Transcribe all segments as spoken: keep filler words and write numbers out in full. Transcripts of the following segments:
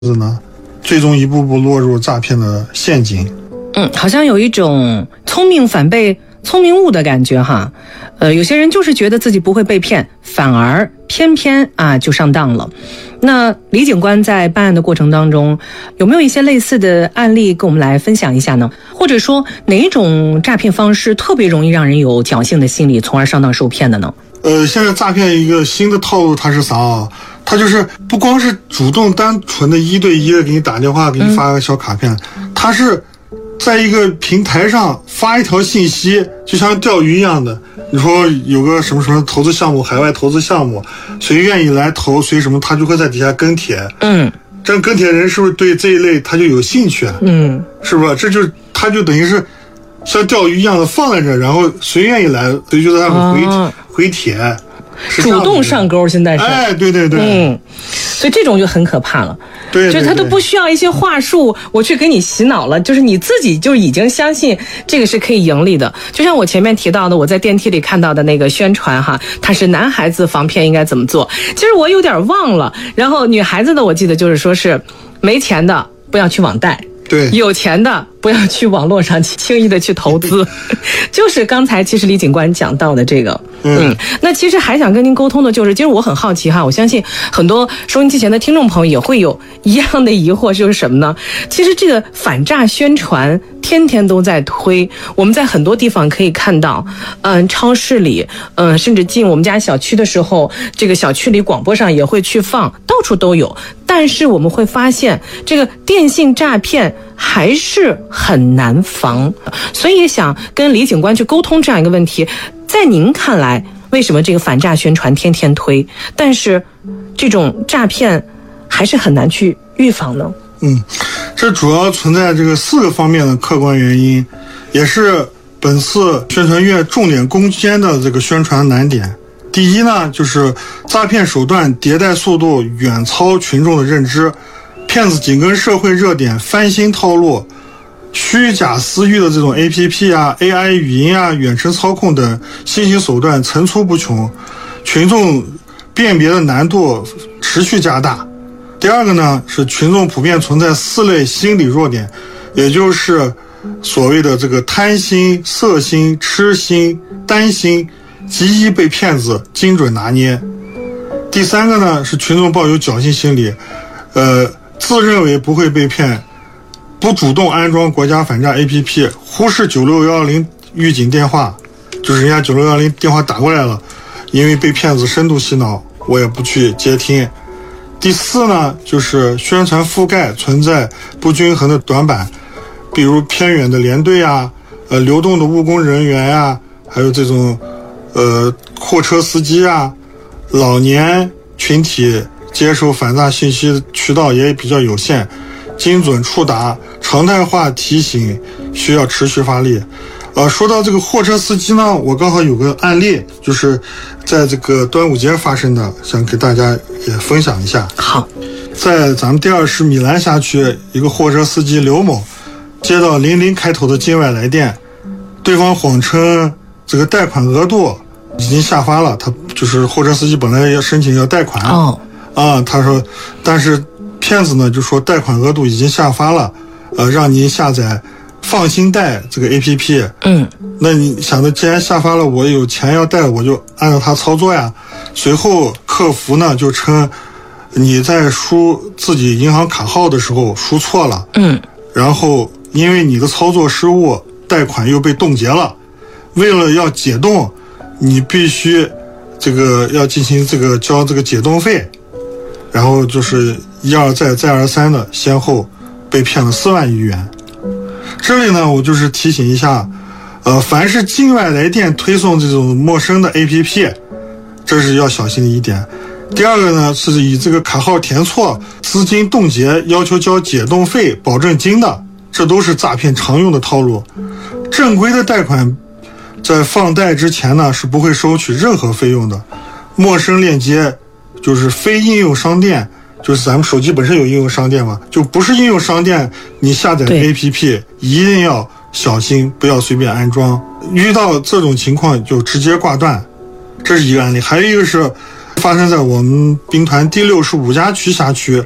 子呢，最终一步步落入诈骗的陷阱。 嗯，好像有一种聪明反被聪明误的感觉哈。呃，有些人就是觉得自己不会被骗，反而偏偏啊就上当了。那李警官在办案的过程当中，有没有一些类似的案例跟我们来分享一下呢？或者说哪一种诈骗方式特别容易让人有侥幸的心理，从而上当受骗的呢？ 呃，现在诈骗一个新的套路，它是啥啊？它就是不光是主动单纯的一对一的给你打电话，给你发个小卡片，嗯、它是在一个平台上发一条信息，就像钓鱼一样的。你说有个什么什么投资项目，海外投资项目，谁愿意来投，谁什么，他就会在底下跟帖。嗯，这样跟帖人是不是对这一类他就有兴趣？嗯，是不是？这就他就等于是像钓鱼一样的放在这，然后谁愿意来，谁就在上面回、哦、回帖。 主动上钩，现在是哎，对对对， 嗯，所以这种就很可怕了。 对，对，对， 就是他都不需要一些话术，我去给你洗脑了，就是你自己就已经相信这个是可以盈利的。就像我前面提到的，我在电梯里看到的那个宣传哈，它是男孩子防骗应该怎么做，其实我有点忘了。然后女孩子的我记得就是说是没钱的不要去网贷。 对， 有钱的不要去网络上轻易的去投资，就是刚才其实李警官讲到的这个，嗯，嗯那其实还想跟您沟通的就是，其实我很好奇哈，我相信很多收音机前的听众朋友也会有一样的疑惑，就是什么呢？其实这个反诈宣传天天都在推，我们在很多地方可以看到，嗯，超市里，嗯，甚至进我们家小区的时候，这个小区里广播上也会去放，到处都有。但是我们会发现，这个电信诈骗还是很难防，所以也想跟李警官去沟通这样一个问题。在您看来，为什么这个反诈宣传天天推，但是这种诈骗还是很难去预防呢？ 嗯，这主要存在这个四个方面的客观原因，也是本次宣传月重点攻坚的这个宣传难点。第一呢，就是诈骗手段迭代速度远超群众的认知，骗子紧跟社会热点，翻新套路，虚假私域的这种 A P P 啊、A I 语音啊、远程操控等新型手段层出不穷，群众辨别的难度持续加大。第二个呢，是群众普遍存在四类心理弱点，也就是所谓的这个贪心、色心、痴心、担心，极易被骗子精准拿捏。第三个呢，是群众抱有侥幸心理，呃，自认为不会被骗，不主动安装国家反诈 A P P， 忽视九六一零预警电话，就是人家九六一零电话打过来了，因为被骗子深度洗脑，我也不去接听。第四呢，就是宣传覆盖存在不均衡的短板，比如偏远的连队啊，呃，流动的务工人员啊，还有这种呃货车司机啊，老年群体接受反诈信息渠道也比较有限，精准触达、常态化提醒需要持续发力。呃，说到这个货车司机呢，我刚好有个案例，就是在这个端午节发生的，想给大家也分享一下。 好， 在咱们第二市米兰辖区，一个货车司机刘某接到零零开头的境外来电，对方谎称这个贷款额度已经下发了，他就是货车司机本来要申请要贷款，哦，啊，他说，但是骗子呢就说贷款额度已经下发了，呃，让您下载放心贷这个 A P P， 嗯，那你想着既然下发了，我有钱要贷，我就按照它操作呀。随后客服呢就称你在输自己银行卡号的时候输错了，嗯，然后因为你的操作失误，贷款又被冻结了，为了要解冻，你必须这个要进行这个交这个解冻费，然后就是一而再再而三的先后被骗了四万余元。这里呢，我就是提醒一下，呃，凡是境外来电推送这种陌生的 A P P， 这是要小心的一点。第二个呢，是以这个卡号填错、资金冻结、要求交解冻费、保证金的，这都是诈骗常用的套路。正规的贷款在放贷之前呢，是不会收取任何费用的。陌生链接就是非应用商店，就是咱们手机本身有应用商店嘛，就不是应用商店，你下载 A P P 一定要小心，不要随便安装。遇到这种情况就直接挂断，这是一个案例。还有一个是发生在我们兵团第六十五家区辖区，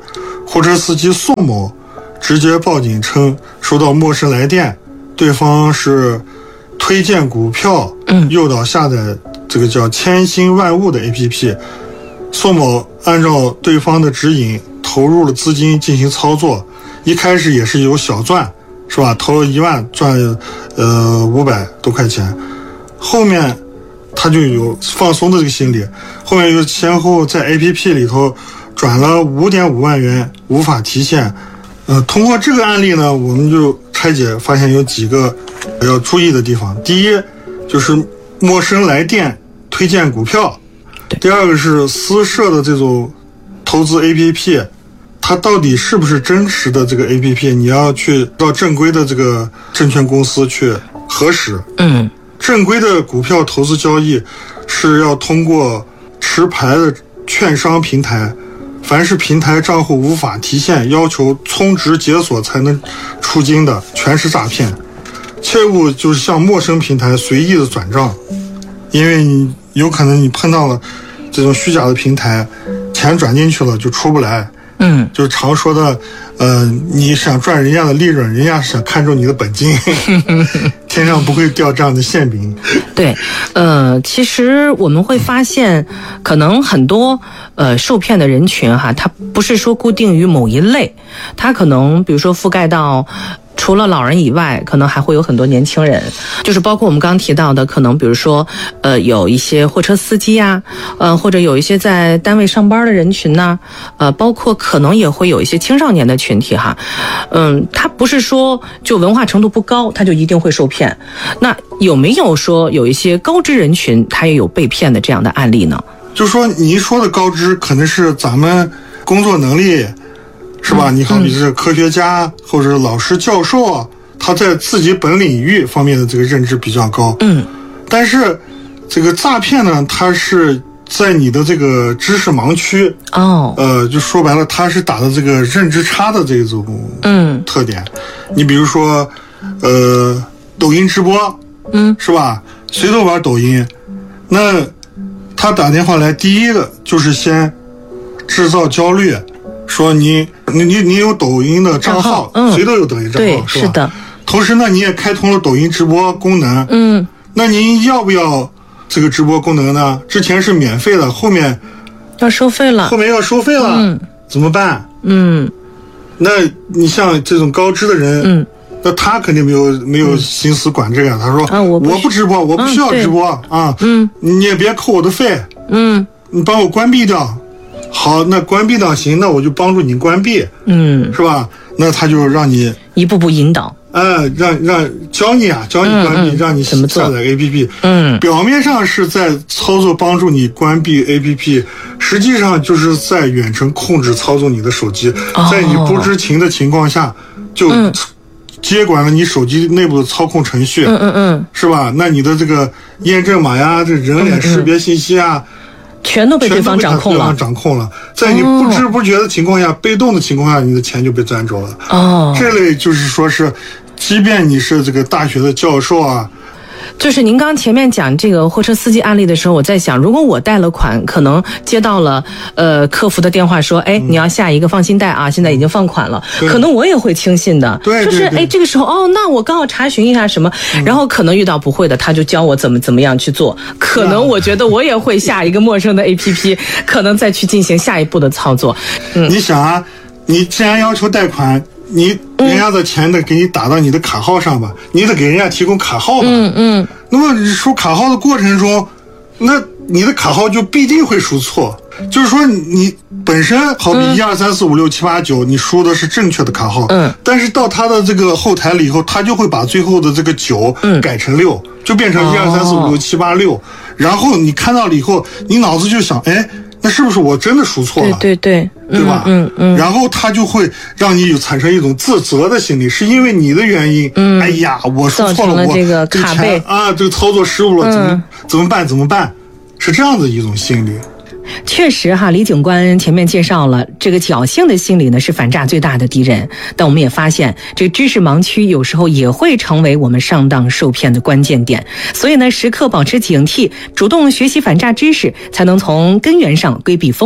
货车司机宋某直接报警称收到陌生来电，对方是推荐股票诱导下载这个叫千星万物的 A P P。 宋某按照对方的指引投入了资金进行操作，一开始也是有小赚，是吧？投了一万赚呃五百多块钱，后面他就有放松的这个心理，后面又先后在 A P P 里头转了 五点五万元无法提现。呃，通过这个案例呢，我们就拆解发现有几个要注意的地方。第一就是陌生来电推荐股票，第二个是私设的这种投资 A P P， 它到底是不是真实的这个 A P P， 你要去到正规的这个证券公司去核实。 嗯， 正规的股票投资交易是要通过持牌的券商平台，凡是平台账户无法提现，要求充值解锁才能出金的，全是诈骗。切勿就是向陌生平台随意的转账，因为你有可能你碰到了这种虚假的平台，钱转进去了就出不来。 嗯， 就是常说的，呃，你想赚人家的利润，人家想看中你的本金，天上不会掉这样的馅饼。 对，呃，其实我们会发现，可能很多呃受骗的人群哈，它不是说固定于某一类，它可能比如说覆盖到。除了老人以外，可能还会有很多年轻人，就是包括我们刚刚提到的，可能比如说，呃，有一些货车司机啊，呃，或者有一些在单位上班的人群呐、啊，呃，包括可能也会有一些青少年的群体哈，嗯，他不是说就文化程度不高，他就一定会受骗。那有没有说有一些高知人群他也有被骗的这样的案例呢？ 就说你说的高知，可能是咱们工作能力。是吧？你好比是科学家或者老师教授，他在自己本领域方面的这个认知比较高。 嗯， 但是这个诈骗呢，它是在你的这个知识盲区。 哦， 呃，就说白了，它是打的这个认知差的这种嗯特点。你比如说，呃，抖音直播， 嗯， 是吧？谁都玩抖音，那他打电话来，第一个就是先制造焦虑。说你你你你有抖音的账号， 嗯， 谁都有抖音账号， 对， 是吧？ 是的。 同时呢，你也开通了抖音直播功能， 嗯， 那您要不要这个直播功能呢？之前是免费的，后面要收费了， 后面要收费了， 嗯， 怎么办？ 嗯， 那你像这种高知的人， 嗯， 那他肯定没有没有心思管这个。他说啊，我不我不直播，我不需要直播啊， 嗯， 你也别扣我的费， 嗯， 你帮我关闭掉。好，那关闭掉行，那我就帮助你关闭， 嗯， 是吧？那他就让你一步步引导， 呃，让让教你啊，教你关闭， 嗯嗯、 让你下载 A P P。 嗯， 表面上是在操作帮助你关闭 A P P， 实际上就是在远程控制操纵你的手机， 哦、 在你不知情的情况下就接管了你手机内部的操控程序。 嗯嗯嗯， 是吧？那你的这个验证码呀，这人脸识别信息啊。 嗯嗯全都被对方掌控了， 掌控了，在你不知不觉的情况下，哦、被动的情况下，你的钱就被赚走了。 哦， 这类就是说是，即便你是这个大学的教授啊。 就是您刚前面讲这个货车司机案例的时候，我在想，如果我贷了款，可能接到了呃客服的电话说，哎，你要下一个放心贷啊，现在已经放款了，可能我也会轻信的。 对， 就是哎，这个时候哦，那我刚好查询一下什么，嗯、然后可能遇到不会的，他就教我怎么怎么样去做。可能我觉得我也会下一个陌生的 A P P， 可能再去进行下一步的操作。 嗯，你想啊，你既然要求贷款。你人家的钱得给你打到你的卡号上吧，嗯、你得给人家提供卡号吧。 嗯嗯。 那么你输卡号的过程中，那你的卡号就必定会输错。就是说你本身好比一二三四五六七八九，你输的是正确的卡号。 嗯。 但是到他的这个后台了以后，他就会把最后的这个九改成六，嗯、就变成一二三四五六七八六。然后你看到了以后，你脑子就想，哎。那是不是我真的输错了？ 对对对，对吧？ 嗯 嗯, 嗯。 然后他就会让你有产生一种自责的心理，是因为你的原因。嗯。哎呀，我输错了， 了这个卡背啊，这个操作失误了，怎么、嗯、怎么办？怎么办？是这样的一种心理。 确实哈，李警官前面介绍了这个侥幸的心理呢是反诈最大的敌人，但我们也发现这知识盲区有时候也会成为我们上当受骗的关键点，所以呢时刻保持警惕，主动学习反诈知识，才能从根源上规避风险。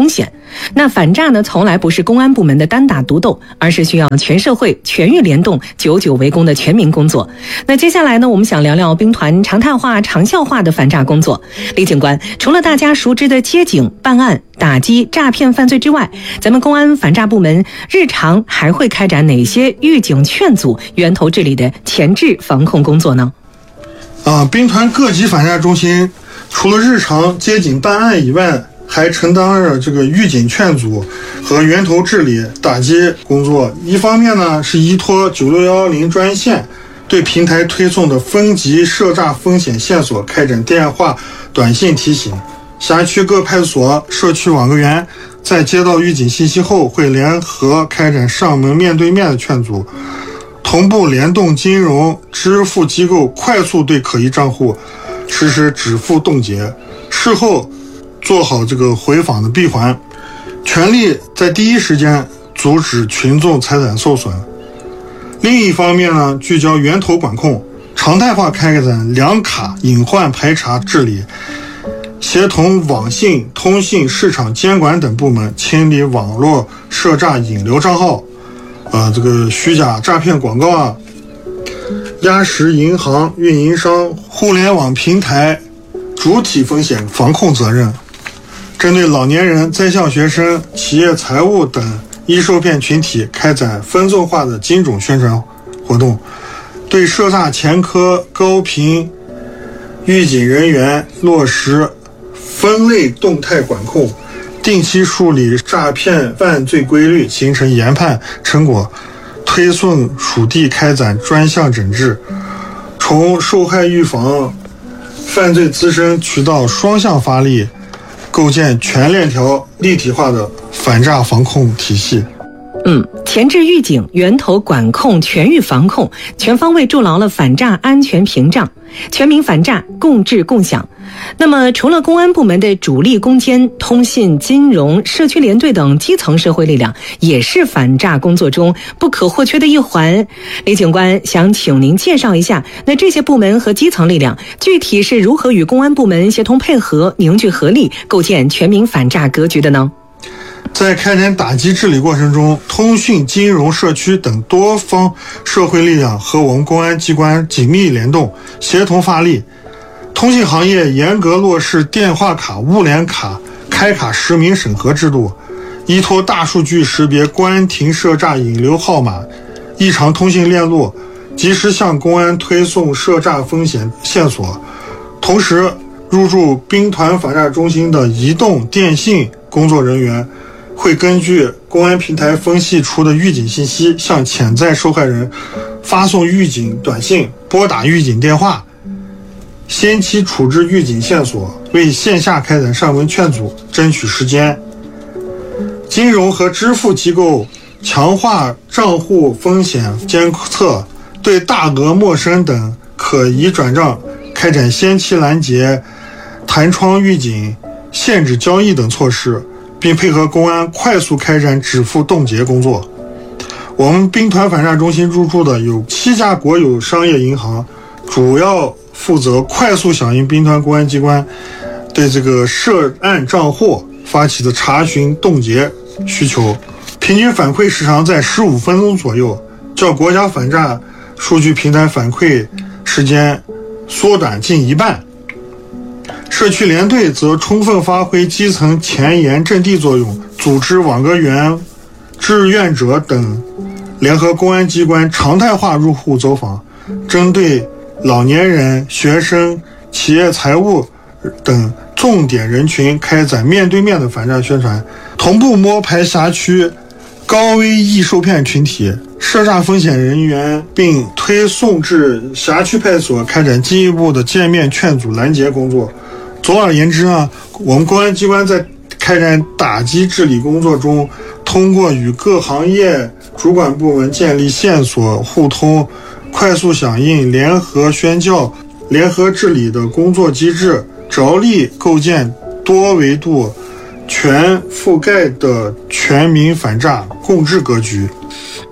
那反诈呢，从来不是公安部门的单打独斗，而是需要全社会全域联动、久久为功的全民工作。那接下来呢，我们想聊聊兵团常态化、长效化的反诈工作。李警官，除了大家熟知的接警、办案、打击诈骗犯罪之外，咱们公安反诈部门日常还会开展哪些预警劝阻、源头治理的前置防控工作呢？ 啊，兵团各级反诈中心除了日常接警办案以外，还承担着这个预警劝阻和源头治理打击工作。一方面呢，是依托九六一零专线对平台推送的分级涉诈风险线索开展电话、短信提醒。辖区各派出所、社区网格员在接到预警信息后，会联合开展上门面对面的劝阻，同步联动金融支付机构，快速对可疑账户实施止付冻结，事后做好这个回访的闭环，全力在第一时间阻止群众财产受损。另一方面呢，聚焦源头管控，常态化开展两卡隐患排查治理，协同网信、通信、市场监管等部门清理网络涉诈引流账号，呃，这个虚假诈骗广告啊，压实银行、运营商、互联网平台主体风险防控责任。针对老年人、在校学生、企业财务等易受骗群体开展分众化的精准宣传活动，对涉诈前科高频预警人员落实分类动态管控，定期梳理诈骗犯罪规律，形成研判成果，推送属地开展专项整治，从受害预防、犯罪滋生渠道双向发力，构建全链条立体化的反诈防控体系。 嗯，前置预警、源头管控、全域防控，全方位筑牢了反诈安全屏障，全民反诈共治共享。那么除了公安部门的主力攻坚，通信、金融、社区联队等基层社会力量也是反诈工作中不可或缺的一环。李警官，想请您介绍一下，那这些部门和基层力量具体是如何与公安部门协同配合，凝聚合力，构建全民反诈格局的呢？ 在开展打击治理过程中，通讯、金融、社区等多方社会力量和我们公安机关紧密联动，协同发力。通信行业严格落实电话卡、物联卡开卡实名审核制度，依托大数据识别关停涉诈引流号码、异常通信链路，及时向公安推送涉诈风险线索。同时，入驻兵团反诈中心的移动、电信工作人员会根据公安平台分析出的预警信息，向潜在受害人发送预警短信、拨打预警电话，先期处置预警线索，为线下开展上门劝阻争取时间。金融和支付机构强化账户风险监测，对大额陌生等可疑转账开展先期拦截、弹窗预警、限制交易等措施，并配合公安快速开展止付冻结工作。我们兵团反诈中心入驻的有七家国有商业银行，主要负责快速响应兵团公安机关对这个涉案账户发起的查询冻结需求，平均反馈时长在十五分钟左右，较国家反诈数据平台反馈时间缩短近一半。社区联队则充分发挥基层前沿阵地作用，组织网格员、志愿者等联合公安机关常态化入户走访，针对老年人、学生、企业财务等重点人群开展面对面的反诈宣传，同步摸排辖区高危易受骗群体、涉诈风险人员，并推送至辖区派出所开展进一步的见面劝阻拦截工作。总而言之呢，我们公安机关在开展打击治理工作中，通过与各行业主管部门建立线索互通、快速响应、联合宣教、联合治理的工作机制，着力构建多维度、全覆盖的全民反诈共治格局。 嗯。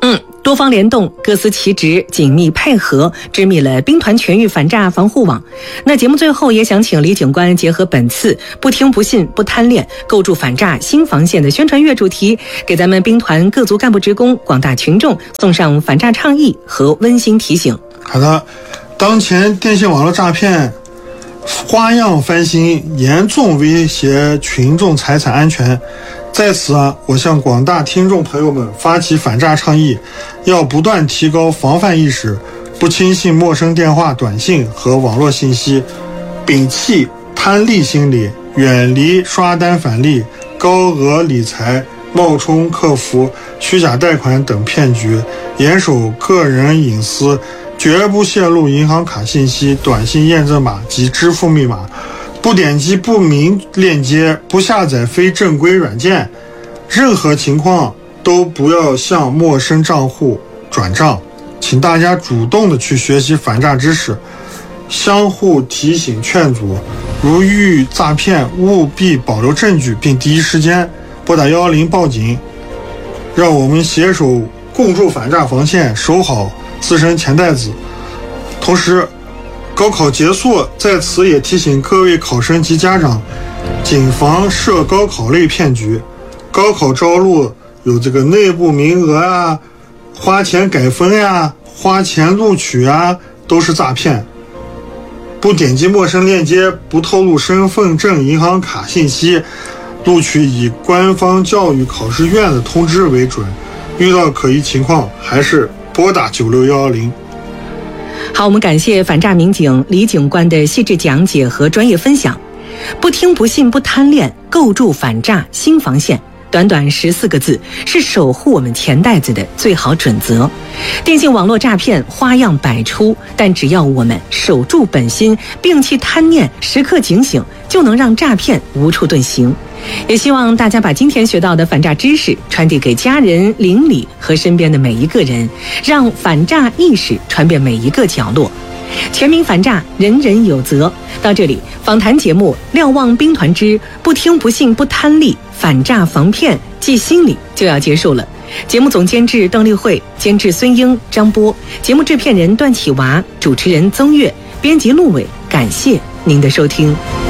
多方联动，各司其职，紧密配合，织密了兵团全域反诈防护网。那节目最后也想请李警官结合本次不听不信不贪恋，构筑反诈新防线的宣传月主题，给咱们兵团各族干部职工、广大群众送上反诈倡议和温馨提醒。 好的，当前电信网络诈骗花样翻新，严重威胁群众财产安全。在此啊，我向广大听众朋友们发起反诈倡议，要不断提高防范意识，不轻信陌生电话、短信和网络信息，摒弃贪利心理，远离刷单返利、高额理财、冒充客服、虚假贷款等骗局，严守个人隐私，绝不泄露银行卡信息、短信验证码及支付密码，不点击不明链接，不下载非正规软件，任何情况都不要向陌生账户转账。请大家主动的去学习反诈知识，相互提醒劝阻。如遇诈骗，务必保留证据，并第一时间拨打一一零报警。让我们携手共筑反诈防线，守好自身钱袋子。同时，高考结束，在此也提醒各位考生及家长，谨防涉高考类骗局。高考招录有这个内部名额啊、花钱改分呀、啊、花钱录取啊，都是诈骗。不点击陌生链接，不透露身份证、银行卡信息，录取以官方教育考试院的通知为准。遇到可疑情况，还是拨打九六一一零。 好，我们感谢反诈民警李警官的细致讲解和专业分享。不听不信不贪恋，构筑反诈新防线。短短十四个字，是守护我们钱袋子的最好准则。电信网络诈骗花样百出，但只要我们守住本心，摒弃贪念，时刻警醒，就能让诈骗无处遁形。也希望大家把今天学到的反诈知识传递给家人、邻里和身边的每一个人，让反诈意识传遍每一个角落。全民反诈，人人有责。到这里，访谈节目《瞭望兵团之不听不信不贪利，反诈防骗记心理》就要结束了。节目总监制邓丽慧，监制孙英、张波，节目制片人段启娃，主持人曾月，编辑陆伟。感谢您的收听。